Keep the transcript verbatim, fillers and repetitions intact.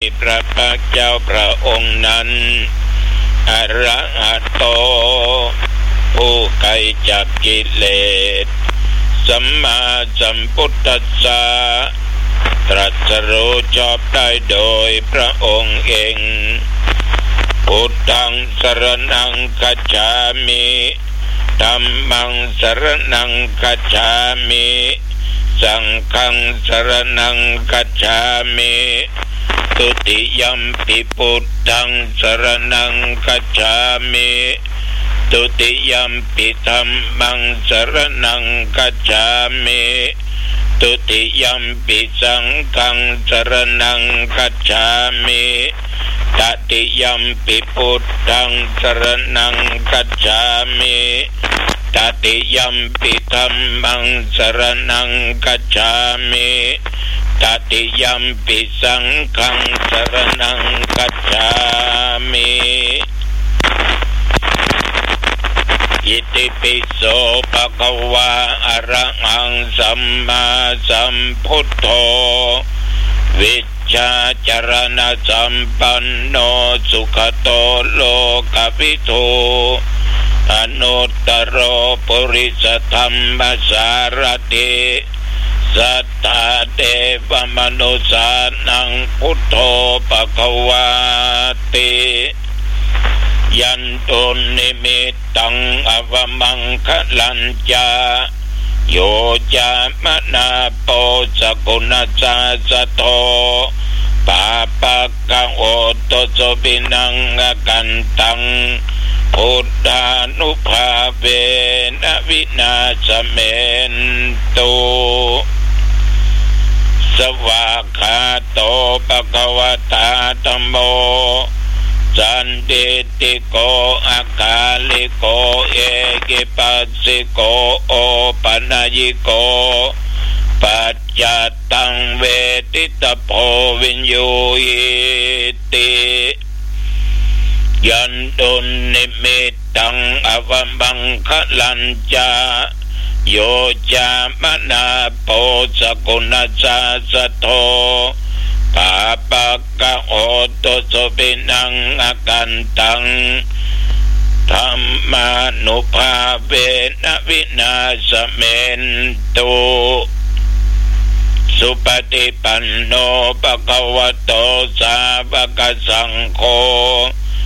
พระภาคเจ้าพระองค์นั้นอรหัตโตผู้ไกลจากกิเลสสัมมาสัมพุทธัสสะตรัสรู้ชอบได้โดยพระองค์เองพุทธังสรณังคัจฉามิธัมมังสรณังคัจฉามิสังฆังสรณังคัจฉามิตุติยัมปิพุทธังสรณังคัจฉามิตุติยัมปิธัมมังสรณังคัจฉามิตุติยัมปิสังฆังสรณังคัจฉามิตติยัมปิพุทธังสรณังคัจฉามิตติยัมปิธัมมังสรณังคัจฉามิตติยัมปิสังฆังสรณังคัจฉามิอิติปิโสภะคะวะอะระหังสัมมาสัมพุทโธวิชชาจารณะสัมปันโนสุขโตโลกวิทูอนุตตโรปุริสธรรมสารติสัทธาเทวมนุสานังพุทโธภคะวาติยันตุนิมิตตังอวมังคลัญจาโยจามนาโปสกุณาจาสโทปาปะกังโอโตโสปินังกันตังพุทธานุภาเวนะวินาศเมนตุสวากขาโตภะคะวะตาธัมโมสันติติโกอาคาลิโกเอกิปัสสิโกโอปัญญิโกปัจจตังเวทิตโพวินยูหิติยันตุนิมิตตังอวมังคลัญจาโยจามนาโปสกุณาจาสโทปาปะกะโอโตโสปินังอากันตังธัมมานุภาเวนะวินาศเมนตุสุปฏิปันโนภะคะวะโตสาวกสังโฆ